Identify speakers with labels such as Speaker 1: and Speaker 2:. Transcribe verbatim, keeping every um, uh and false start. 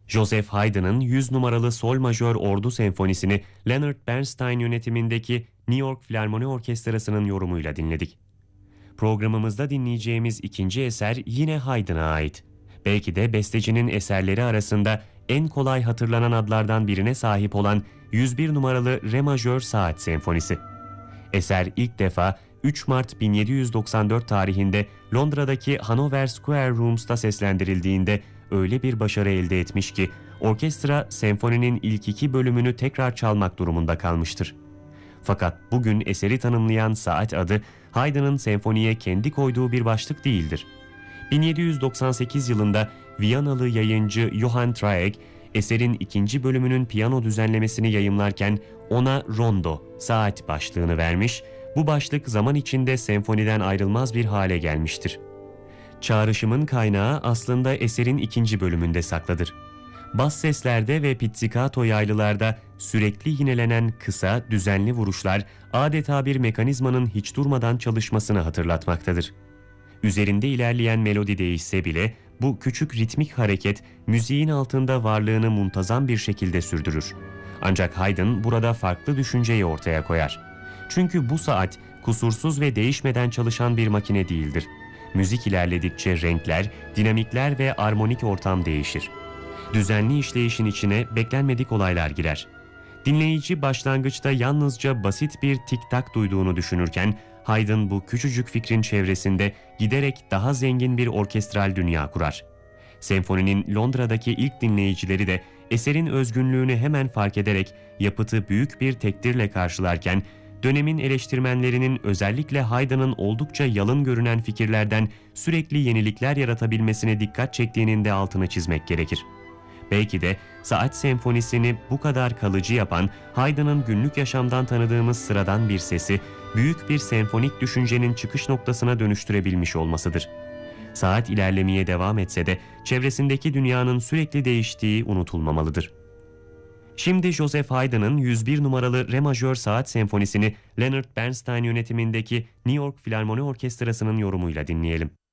Speaker 1: Joseph Haydn'ın yüz numaralı Sol majör Ordu Senfonisini Leonard Bernstein yönetimindeki New York Filarmoni Orkestrası'nın yorumuyla dinledik. Programımızda dinleyeceğimiz ikinci eser yine Haydn'a ait. Belki de bestecinin eserleri arasında en kolay hatırlanan adlardan birine sahip olan yüz bir numaralı Re majör Saat Senfonisi. Eser ilk defa üç Mart bin yedi yüz doksan dört tarihinde Londra'daki Hanover Square Rooms'ta seslendirildiğinde öyle bir başarı elde etmiş ki orkestra senfoninin ilk iki bölümünü tekrar çalmak durumunda kalmıştır. Fakat bugün eseri tanımlayan saat adı Haydn'ın senfoniye kendi koyduğu bir başlık değildir. bin yedi yüz doksan sekiz yılında Viyanalı yayıncı Johann Traeg, eserin ikinci bölümünün piyano düzenlemesini yayımlarken ona Rondo, saat başlığını vermiş, bu başlık zaman içinde senfoniden ayrılmaz bir hale gelmiştir. Çağrışımın kaynağı aslında eserin ikinci bölümünde saklıdır. Bas seslerde ve pizzicato yaylılarda sürekli yinelenen kısa, düzenli vuruşlar adeta bir mekanizmanın hiç durmadan çalışmasını hatırlatmaktadır. Üzerinde ilerleyen melodi değişse bile bu küçük ritmik hareket müziğin altında varlığını muntazam bir şekilde sürdürür. Ancak Haydn burada farklı düşünceyi ortaya koyar. Çünkü bu saat kusursuz ve değişmeden çalışan bir makine değildir. Müzik ilerledikçe renkler, dinamikler ve armonik ortam değişir. Düzenli işleyişin içine beklenmedik olaylar girer. Dinleyici başlangıçta yalnızca basit bir tik tak duyduğunu düşünürken Haydn bu küçücük fikrin çevresinde giderek daha zengin bir orkestral dünya kurar. Senfoninin Londra'daki ilk dinleyicileri de eserin özgünlüğünü hemen fark ederek yapıtı büyük bir tekdirle karşılarken dönemin eleştirmenlerinin özellikle Haydn'ın oldukça yalın görünen fikirlerden sürekli yenilikler yaratabilmesine dikkat çektiğinin de altını çizmek gerekir. Belki de Saat Senfonisini bu kadar kalıcı yapan Haydn'ın günlük yaşamdan tanıdığımız sıradan bir sesi büyük bir senfonik düşüncenin çıkış noktasına dönüştürebilmiş olmasıdır. Saat ilerlemeye devam etse de çevresindeki dünyanın sürekli değiştiği unutulmamalıdır. Şimdi Joseph Haydn'ın yüz bir numaralı Re majör Saat Senfonisini Leonard Bernstein yönetimindeki New York Filarmoni Orkestrası'nın yorumuyla dinleyelim.